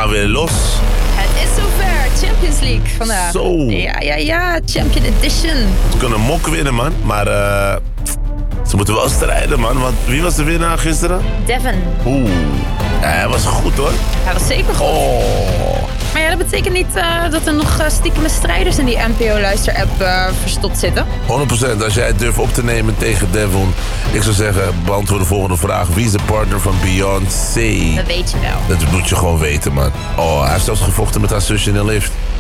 gaan weer los. Het is zover. Champions League vandaag. Zo. Ja. Champion Edition. Ze kunnen mok winnen, man. Maar ze moeten wel strijden, man. Want wie was de winnaar gisteren? Devin. Oeh. Ja, hij was goed, hoor. Hij was zeker goed. Oh. Maar ja, dat betekent niet dat er nog stiekeme strijders in die NPO-luister-app verstopt zitten. 100%. Als jij het durft op te nemen tegen Devon. Ik zou zeggen, beantwoord de volgende vraag. Wie is de partner van Beyoncé? Dat weet je wel. Dat moet je gewoon weten, man. Oh, hij heeft zelfs gevochten met haar zusje in de lift.